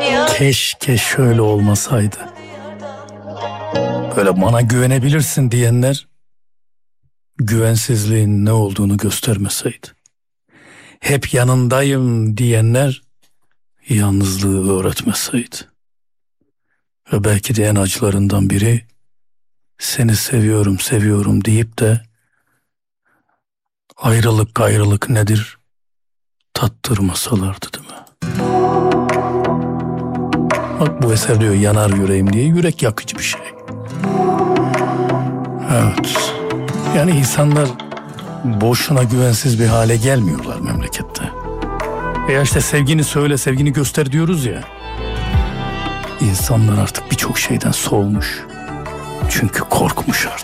Keşke şöyle olmasaydı. Böyle bana güvenebilirsin diyenler güvensizliğin ne olduğunu göstermeseydi. Hep yanındayım diyenler yalnızlığı öğretmeseydi. Ve belki de en acılarından biri seni seviyorum seviyorum deyip de ayrılık gayrılık nedir tattırmasalardı, değil mi? Bak bu eser diyor yanar yüreğim diye, yürek yakıcı bir şey. Evet. Yani insanlar boşuna güvensiz bir hale gelmiyorlar memlekette. Ya işte sevgini söyle, sevgini göster diyoruz ya. İnsanlar artık birçok şeyden soğumuş. Çünkü korkmuş artık.